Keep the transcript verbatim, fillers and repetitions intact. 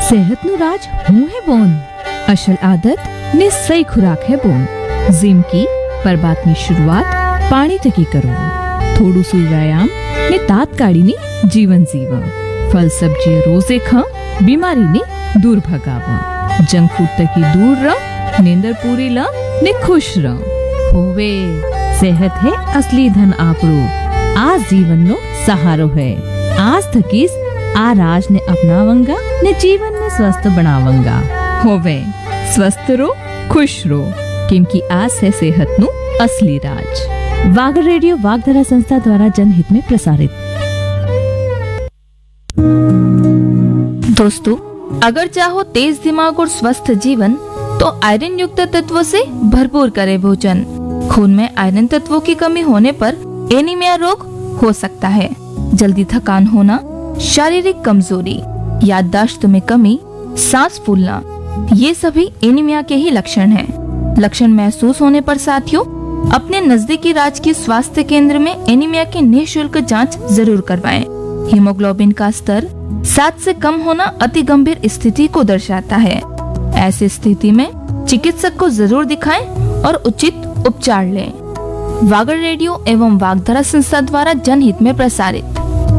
સેહતનું રાજ હું હે બોન અસલ આદત ને સહી ખુરાક હે બોન જેમ કે પરબાતની શરૂઆત પાણી થકી કરવું થોડું સુ વ્યાયામ ને દાંત કાઢીને જીવન જીવવા ફલ સબ્જી રોજે ખા બીમારીને દૂર ભગાવવા જંક ફૂડ થકી દૂર રહ નીંદર પૂરી લ ને ખુશ રહ હોવે સેહત હે અસલી ધન આપણું આ જીવનનો સહારો હે आज थकीस आ राज ने अपनावंगा ने जीवन में स्वस्थ बनावंगा होवे स्वस्थ रो खुश रो क्योंकि आज से सेहत नु असली राज। वागर रेडियो वागधरा संस्था द्वारा जनहित में प्रसारित। दोस्तों, अगर चाहो तेज दिमाग और स्वस्थ जीवन तो आयरन युक्त तत्वों से भरपूर करें भोजन। खून में आयरन तत्वों की कमी होने पर एनीमिया रोग हो सकता है। जल्दी थकान होना, शारीरिक कमजोरी, याददाश्त में कमी, सांस फूलना, ये सभी एनीमिया के ही लक्षण हैं। लक्षण महसूस होने पर साथियों अपने नजदीकी राजकीय स्वास्थ्य केंद्र में एनीमिया की निःशुल्क जांच जरूर करवाएं। हीमोग्लोबिन का स्तर सात से कम होना अति गंभीर स्थिति को दर्शाता है। ऐसी स्थिति में चिकित्सक को जरूर दिखाएं और उचित उपचार लें। वागर रेडियो एवं वागधरा संस्था द्वारा जनहित में प्रसारित।